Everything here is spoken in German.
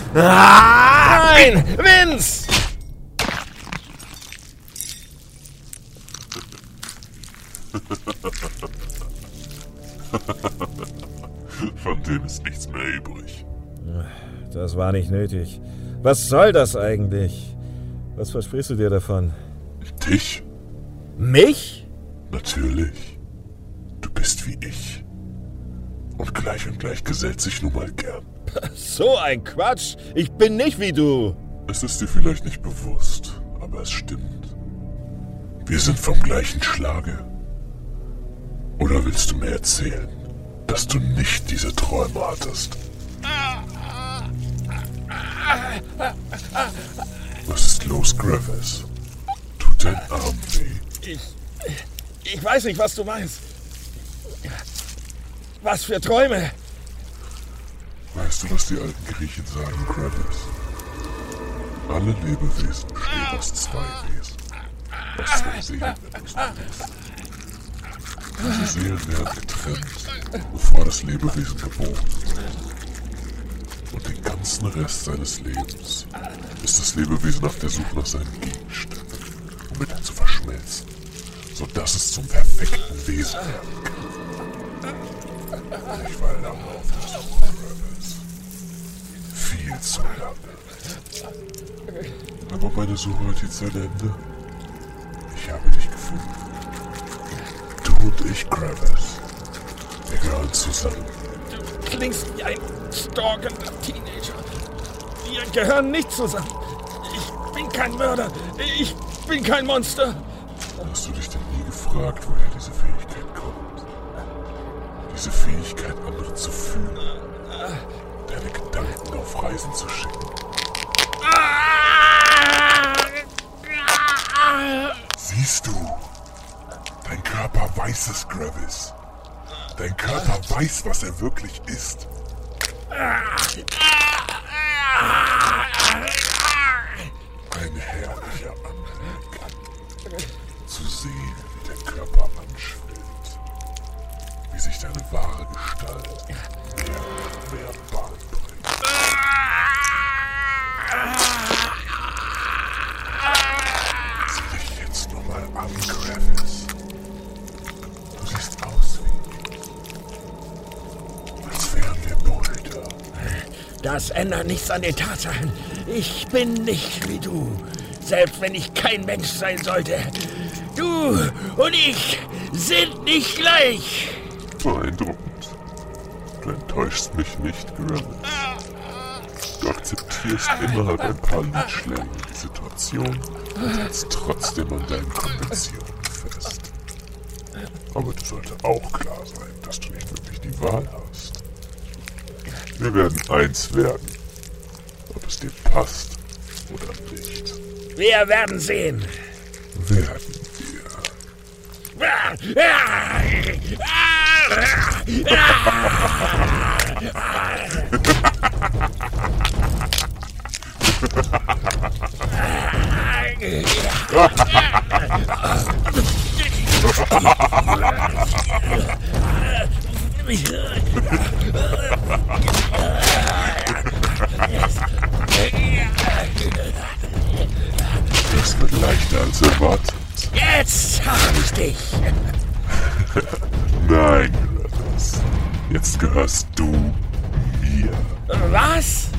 Nein! Vince! Von dem ist nichts mehr übrig. Das war nicht nötig. Was soll das eigentlich? Was versprichst du dir davon? Dich? Mich? Natürlich. Du bist wie ich. Und gleich gesellt sich nun mal gern. So ein Quatsch. Ich bin nicht wie du. Es ist dir vielleicht nicht bewusst, aber es stimmt. Wir sind vom gleichen Schlage. Oder willst du mir erzählen, dass du nicht diese Träume hattest? Was ist los, Gravis? Tut dein Arm weh? Ich weiß nicht, was du meinst. Was für Träume? Weißt du, was die alten Griechen sagen, Gravis? Alle Lebewesen bestehen aus zwei Wesen. Aus zwei Seelen, wenn du es weißt. Diese Seelen werden getrennt, bevor das Lebewesen geboren wird. Und den ganzen Rest seines Lebens ist das Lebewesen auf der Suche nach seinem Gegenstand, um mit ihm zu verschmelzen, sodass es zum perfekten Wesen werden kann. Ich war lange auf der Suche, Gravis. Viel zu lange. Aber meine Suche hat jetzt ein Ende. Ich habe dich gefunden. Du und ich, Gravis. Wir gehören zusammen. Du klingst wie ein stalkender Teenager. Wir gehören nicht zusammen. Ich bin kein Mörder. Ich bin kein Monster. Hast du dich denn nie gefragt, woher diese Fähigkeit kommt? Diese Fähigkeit, andere zu fühlen. Deine Gedanken auf Reisen zu schicken. Siehst du? Dein Körper weiß es, Gravis. Dein Körper weiß, was er wirklich ist. Ein herrlicher Anblick. Zu sehen, wie der Körper anschwillt. Wie sich deine wahre Gestalt mehr und mehr Bahn bringt. Sieh dich jetzt nur mal an, Gravis. Du siehst aus als wären wir Brüder. Das ändert nichts an den Tatsachen. Ich bin nicht wie du. Selbst wenn ich kein Mensch sein sollte. Du und ich sind nicht gleich. Beeindruckend. Du enttäuschst mich nicht, Gravis. Du akzeptierst immer ein paar Lidschläge in die Situation und hältst trotzdem an deinen Konventionen fest. Aber dir sollte auch klar sein, dass du nicht wirklich die Wahl hast. Wir werden eins werden, ob es dir passt oder nicht. Wir werden sehen. Werden Das wird leichter als erwartet. Jetzt habe ich dich. Nein, Gravis. Jetzt gehörst du mir. Was?